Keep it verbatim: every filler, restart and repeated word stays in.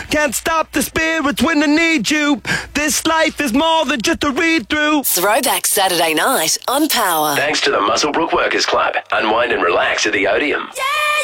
Can't stop the spirits when they need you. This life is more than just a read-through. Throwback Saturday night on Power. Thanks to the Muswellbrook Workers Club. Unwind and relax at the Odeum. Yeah!